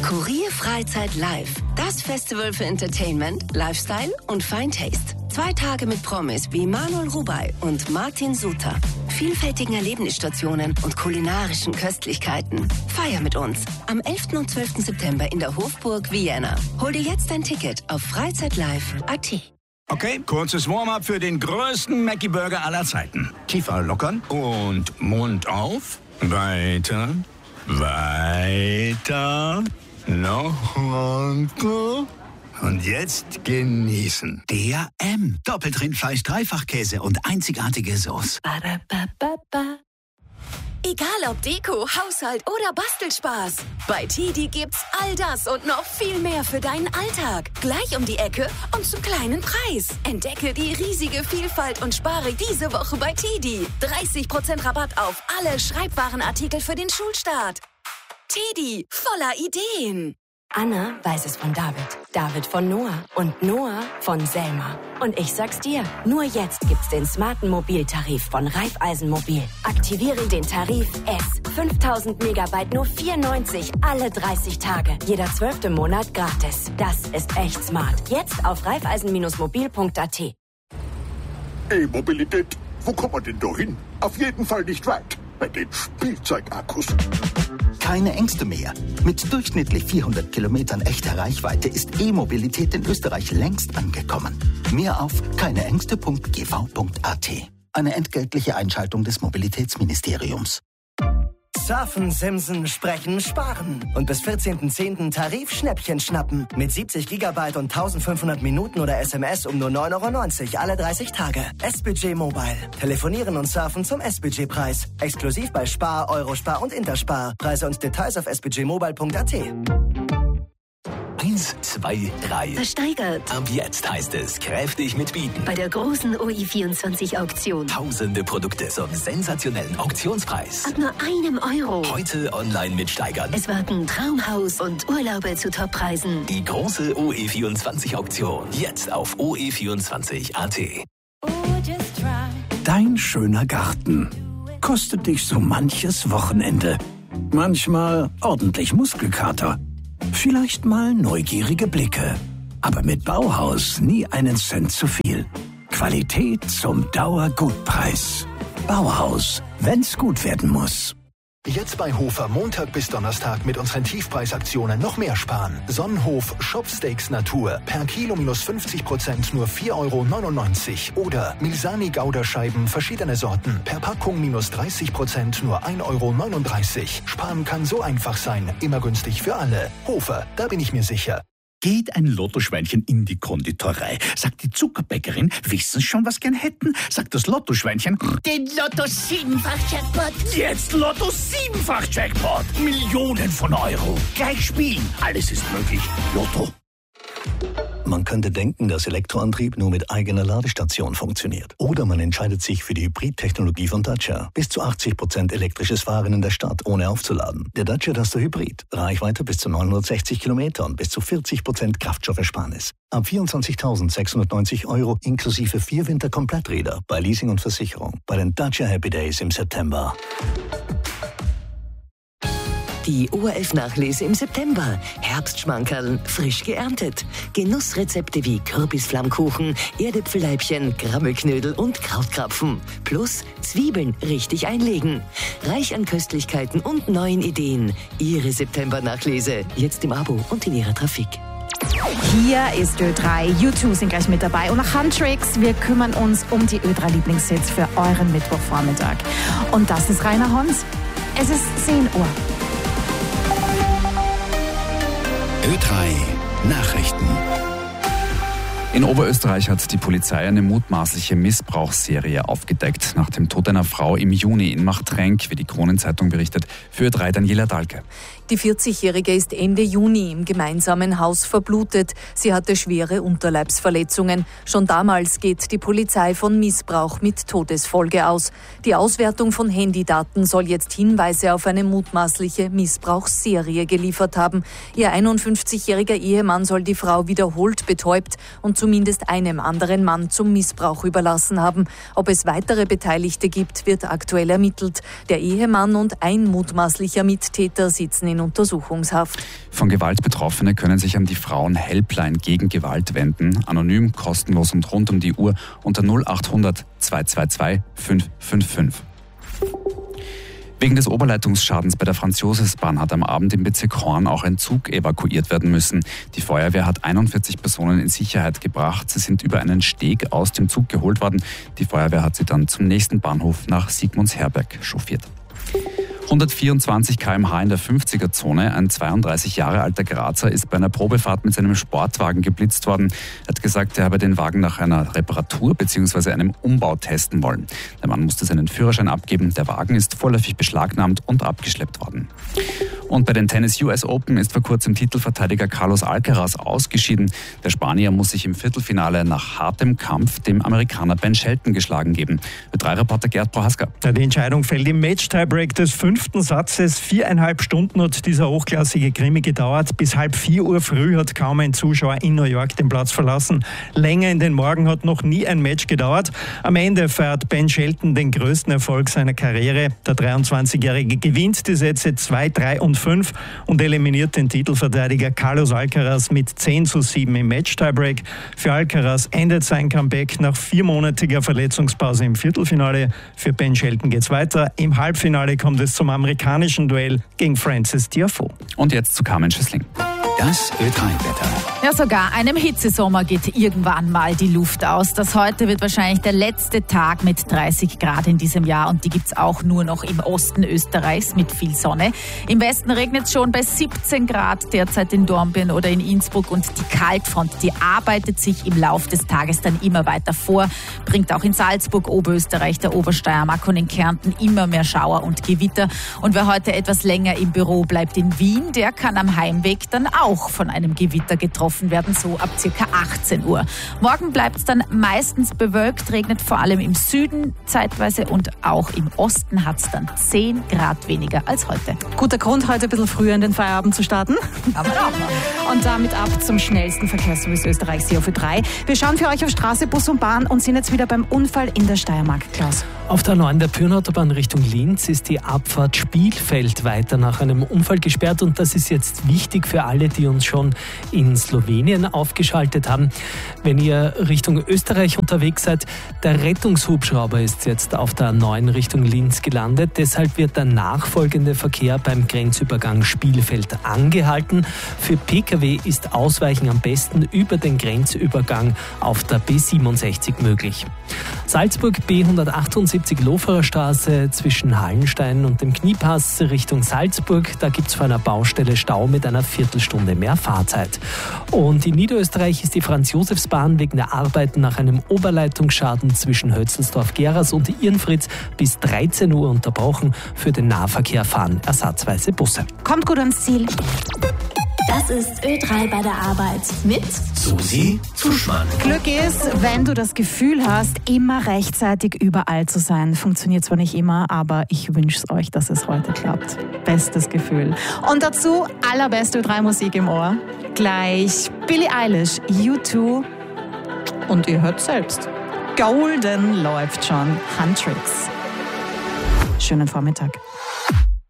Kurier Freizeit Live. Das Festival für Entertainment, Lifestyle und Fine Taste. 2 Tage mit Promis wie Manuel Rubey und Martin Suter. Vielfältigen Erlebnisstationen und kulinarischen Köstlichkeiten. Feier mit uns am 11. und 12. September in der Hofburg Vienna. Hol dir jetzt dein Ticket auf freizeitlive.at. Okay, kurzes Warm-up für den größten Mackie-Burger aller Zeiten. Kiefer lockern und Mund auf. Weiter, weiter, noch runter. Und jetzt genießen. Der M. Doppelt Rindfleisch, Dreifachkäse und einzigartige Sauce. Egal ob Deko, Haushalt oder Bastelspaß. Bei TiDi gibt's all das und noch viel mehr für deinen Alltag. Gleich um die Ecke und zum kleinen Preis. Entdecke die riesige Vielfalt und spare diese Woche bei TiDi. 30% Rabatt auf alle Schreibwarenartikel für den Schulstart. TiDi, voller Ideen. Anna weiß es von David, David von Noah und Noah von Selma. Und ich sag's dir, nur jetzt gibt's den smarten Mobiltarif von Raiffeisen Mobil. Aktiviere den Tarif S. 5000 Megabyte nur 4,90 alle 30 Tage. Jeder 12. Monat gratis. Das ist echt smart. Jetzt auf raiffeisen-mobil.at. E-Mobilität, wo kommt man denn da hin? Auf jeden Fall nicht weit. Bei den Spielzeugakkus. Keine Ängste mehr. Mit durchschnittlich 400 Kilometern echter Reichweite ist E-Mobilität in Österreich längst angekommen. Mehr auf keineängste.gv.at. Eine entgeltliche Einschaltung des Mobilitätsministeriums. Surfen, Simsen, Sprechen, Sparen. Und bis 14.10. Tarif-Schnäppchen schnappen. Mit 70 Gigabyte und 1500 Minuten oder SMS um nur 9,90 € alle 30 Tage. S-Budget Mobile. Telefonieren und surfen zum S-Budget-Preis. Exklusiv bei Spar, Eurospar und Interspar. Preise und Details auf sbudgetmobile.at. 1, 2, 3. Versteigert. Ab jetzt heißt es kräftig mitbieten. Bei der großen OI24-Auktion. Tausende Produkte zum sensationellen Auktionspreis. Ab nur €1. Heute online mitsteigern. Es warten Traumhaus und Urlaube zu Toppreisen. Die große OE24-Auktion. Jetzt auf OE24.at. Dein schöner Garten kostet dich so manches Wochenende. Manchmal ordentlich Muskelkater. Vielleicht mal neugierige Blicke. Aber mit Bauhaus nie einen Cent zu viel. Qualität zum Dauergutpreis. Bauhaus, wenn's gut werden muss. Jetzt bei Hofer Montag bis Donnerstag mit unseren Tiefpreisaktionen noch mehr sparen. Sonnenhof Shopsteaks Natur per Kilo minus 50% nur 4,99 € oder Milsani Gouda-Scheiben verschiedene Sorten per Packung minus 30% nur 1,39 €. Sparen kann so einfach sein, immer günstig für alle. Hofer, da bin ich mir sicher. Geht ein Lottoschweinchen in die Konditorei, sagt die Zuckerbäckerin, wissen schon, was gern hätten, sagt das Lottoschweinchen, den Lotto-7-fach-Jackpot. Jetzt Lotto 7-fach-Jackpot. Millionen von Euro. Gleich spielen. Alles ist möglich. Lotto. Man könnte denken, dass Elektroantrieb nur mit eigener Ladestation funktioniert. Oder man entscheidet sich für die Hybrid-Technologie von Dacia. Bis zu 80% elektrisches Fahren in der Stadt, ohne aufzuladen. Der Dacia Duster Hybrid. Reichweite bis zu 960 Kilometer und bis zu 40% Kraftstoffersparnis. Ab 24.690 € inklusive 4 Winterkompletträder bei Leasing und Versicherung. Bei den Dacia Happy Days im September. Die ORF-Nachlese im September. Herbstschmankerln, frisch geerntet. Genussrezepte wie Kürbisflammkuchen, Erdäpfelleibchen, Grammelknödel und Krautkrapfen. Plus Zwiebeln richtig einlegen. Reich an Köstlichkeiten und neuen Ideen. Ihre September-Nachlese. Jetzt im Abo und in Ihrer Trafik. Hier ist Ö3. U2 sind gleich mit dabei. Und nach Handtricks, wir kümmern uns um die Ö3-Lieblingshits für euren Mittwochvormittag. Und das ist Rainer Hons. Es ist 10 Uhr. Ö3 Nachrichten. In Oberösterreich hat die Polizei eine mutmaßliche Missbrauchsserie aufgedeckt. Nach dem Tod einer Frau im Juni in Machtrenk, wie die Kronenzeitung berichtet, für Ö3 Daniela Dahlke. Die 40-Jährige ist Ende Juni im gemeinsamen Haus verblutet. Sie hatte schwere Unterleibsverletzungen. Schon damals geht die Polizei von Missbrauch mit Todesfolge aus. Die Auswertung von Handydaten soll jetzt Hinweise auf eine mutmaßliche Missbrauchsserie geliefert haben. Ihr 51-jähriger Ehemann soll die Frau wiederholt betäubt und zumindest einem anderen Mann zum Missbrauch überlassen haben. Ob es weitere Beteiligte gibt, wird aktuell ermittelt. Der Ehemann und ein mutmaßlicher Mittäter sitzen in Untersuchungshaft. Von Gewalt Betroffene können sich an die Frauen-Helpline gegen Gewalt wenden. Anonym, kostenlos und rund um die Uhr unter 0800 222 555. Wegen des Oberleitungsschadens bei der Franz-Josefs-Bahn hat am Abend im Bezirk Horn auch ein Zug evakuiert werden müssen. Die Feuerwehr hat 41 Personen in Sicherheit gebracht. Sie sind über einen Steg aus dem Zug geholt worden. Die Feuerwehr hat sie dann zum nächsten Bahnhof nach Sigmundsherberg chauffiert. 124 km/h in der 50er-Zone. Ein 32 Jahre alter Grazer ist bei einer Probefahrt mit seinem Sportwagen geblitzt worden. Er hat gesagt, er habe den Wagen nach einer Reparatur bzw. einem Umbau testen wollen. Der Mann musste seinen Führerschein abgeben. Der Wagen ist vorläufig beschlagnahmt und abgeschleppt worden. Und bei den Tennis US Open ist vor kurzem Titelverteidiger Carlos Alcaraz ausgeschieden. Der Spanier muss sich im Viertelfinale nach hartem Kampf dem Amerikaner Ben Shelton geschlagen geben. Ö3-Reporter Gerd Prohaska. Die Entscheidung fällt im Match-Tiebreak des 5. Satzes. 4,5 Stunden hat dieser hochklassige Krimi gedauert. Bis 3:30 Uhr früh hat kaum ein Zuschauer in New York den Platz verlassen. Länger in den Morgen hat noch nie ein Match gedauert. Am Ende feiert Ben Shelton den größten Erfolg seiner Karriere. Der 23-Jährige gewinnt die Sätze 2, 3 und 5 und eliminiert den Titelverteidiger Carlos Alcaraz mit 10:7 im Match-Tiebreak. Für Alcaraz endet sein Comeback nach 4-monatiger Verletzungspause im Viertelfinale. Für Ben Shelton geht's weiter. Im Halbfinale kommt es zum amerikanischen Duell gegen Frances Tiafoe. Und jetzt zu Carmen Schüssling. Das Ö3-Wetter. Ja, sogar einem Hitzesommer geht irgendwann mal die Luft aus. Das heute wird wahrscheinlich der letzte Tag mit 30 Grad in diesem Jahr und die gibt's auch nur noch im Osten Österreichs mit viel Sonne. Im Westen regnet es schon bei 17 Grad derzeit in Dornbirn oder in Innsbruck und die Kaltfront, die arbeitet sich im Lauf des Tages dann immer weiter vor, bringt auch in Salzburg, Oberösterreich, der Obersteiermark und in Kärnten immer mehr Schauer und Gewitter. Und wer heute etwas länger im Büro bleibt in Wien, der kann am Heimweg dann auch von einem Gewitter getroffen werden, so ab ca. 18 Uhr. Morgen bleibt es dann meistens bewölkt, regnet vor allem im Süden zeitweise und auch im Osten hat es dann 10 Grad weniger als heute. Guter Grund, heute ein bisschen früher in den Feierabend zu starten. Aber auch noch. Und damit ab zum schnellsten Verkehrsservice Österreichs hier auf Ö3. Wir schauen für euch auf Straße, Bus und Bahn und sind jetzt wieder beim Unfall in der Steiermark. Klaus. Auf der 9 der Pyrnautobahn Richtung Linz ist die Abfahrt Spielfeld weiter nach einem Unfall gesperrt und das ist jetzt wichtig für alle, die uns schon in Slowenien aufgeschaltet haben. Wenn ihr Richtung Österreich unterwegs seid, der Rettungshubschrauber ist jetzt auf der 9 Richtung Linz gelandet. Deshalb wird der nachfolgende Verkehr beim Grenzübergang Spielfeld angehalten. Für Pkw ist Ausweichen am besten über den Grenzübergang auf der B67 möglich. Salzburg B178 Loferer Straße zwischen Hallenstein und dem Kniepass Richtung Salzburg. Da gibt es vor einer Baustelle Stau mit einer Viertelstunde mehr Fahrzeit. Und in Niederösterreich ist die Franz-Josefs-Bahn wegen der Arbeiten nach einem Oberleitungsschaden zwischen Hötzelsdorf-Geras und Irnfritz bis 13 Uhr unterbrochen. Für den Nahverkehr fahren ersatzweise Busse. Kommt gut ans Ziel. Das ist Ö3 bei der Arbeit mit Susi Zuschmann. Glück ist, wenn du das Gefühl hast, immer rechtzeitig überall zu sein. Funktioniert zwar nicht immer, aber ich wünsche es euch, dass es heute klappt. Bestes Gefühl. Und dazu allerbeste Ö3-Musik im Ohr. Gleich Billie Eilish, U2 und ihr hört selbst. Golden läuft schon. Huntrix. Schönen Vormittag.